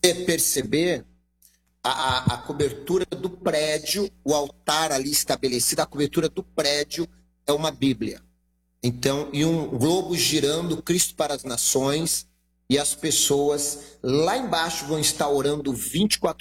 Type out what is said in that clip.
perceber a cobertura do prédio, o altar ali estabelecido, a cobertura do prédio é uma Bíblia. Então, e um globo girando, Cristo para as nações, e as pessoas lá embaixo vão estar orando 24